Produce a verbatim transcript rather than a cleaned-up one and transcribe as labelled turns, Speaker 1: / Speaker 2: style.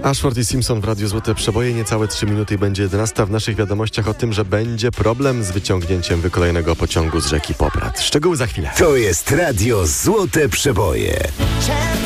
Speaker 1: Ashford i Simpson w Radiu Złote Przeboje. Niecałe trzy minuty i będzie jedenasta. W naszych wiadomościach o tym, że będzie problem z wyciągnięciem wykolejnego pociągu z rzeki Poprad. Szczegóły za chwilę.
Speaker 2: To jest Radio Złote Przeboje.